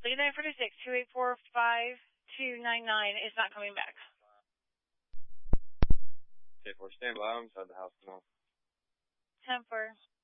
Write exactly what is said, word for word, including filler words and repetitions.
Lead nine forty-six, two eight four five two nine nine is not coming back. ten four, stand by. I'm inside the house now. ten four.